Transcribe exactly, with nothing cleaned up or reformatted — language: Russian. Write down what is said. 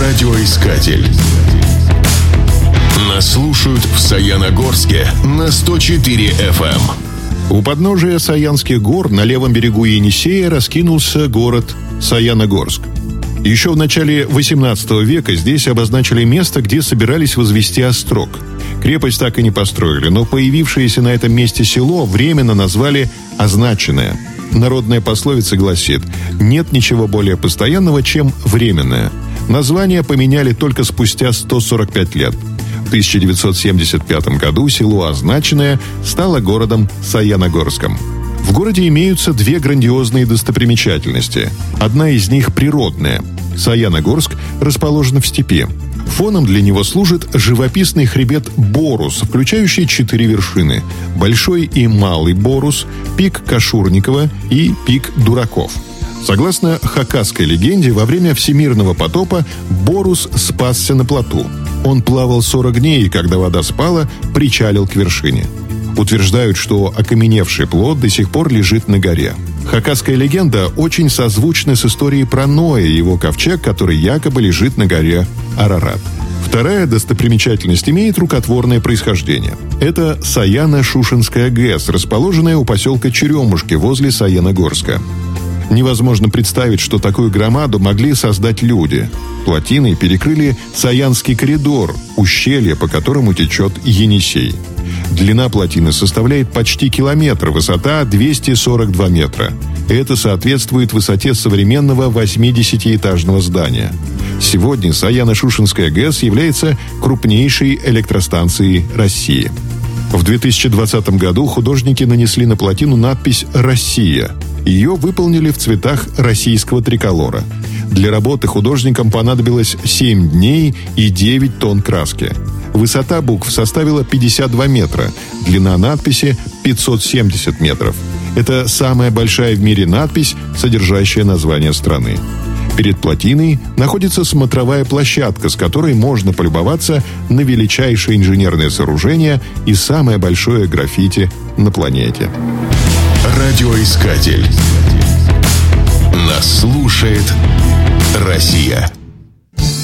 Радиоискатель. Нас слушают в Саяногорске на сто четыре эф эм. У подножия Саянских гор на левом берегу Енисея раскинулся город Саяногорск. Еще в начале восемнадцатого века здесь обозначили место, где собирались возвести острог. Крепость так и не построили, но появившееся на этом месте село временно назвали «Означенное». Народная пословица гласит: «Нет ничего более постоянного, чем временное». Название поменяли только спустя сто сорок пять лет. В тысяча девятьсот семьдесят пятом году село Означенное стало городом Саяногорском. В городе имеются две грандиозные достопримечательности. Одна из них природная. Саяногорск расположен в степи. Фоном для него служит живописный хребет Борус, включающий четыре вершины: Большой и Малый Борус, пик Кашурникова и пик Дураков. Согласно хакасской легенде, во время всемирного потопа Борус спасся на плоту. Он плавал сорок дней, и когда вода спала, причалил к вершине. Утверждают, что окаменевший плот до сих пор лежит на горе. Хакасская легенда очень созвучна с историей про Ноя и его ковчег, который якобы лежит на горе Арарат. Вторая достопримечательность имеет рукотворное происхождение. Это Саяно-Шушенская ГЭС, расположенная у поселка Черемушки возле Саяногорска. Невозможно представить, что такую громаду могли создать люди. Плотиной перекрыли Саянский коридор, ущелье, по которому течет Енисей. Длина плотины составляет почти километр, высота двести сорок два метра. Это соответствует высоте современного восьмидесятиэтажного здания. Сегодня Саяно-Шушенская ГЭС является крупнейшей электростанцией России. В две тысячи двадцатом году художники нанесли на плотину надпись «Россия». Ее выполнили в цветах российского триколора. Для работы художникам понадобилось семь дней и девять тонн краски. Высота букв составила пятьдесят два метра, длина надписи пятьсот семьдесят метров. Это самая большая в мире надпись, содержащая название страны. Перед плотиной находится смотровая площадка, с которой можно полюбоваться на величайшее инженерное сооружение и самое большое граффити на планете. Радиоискатель. Нас слушает Россия.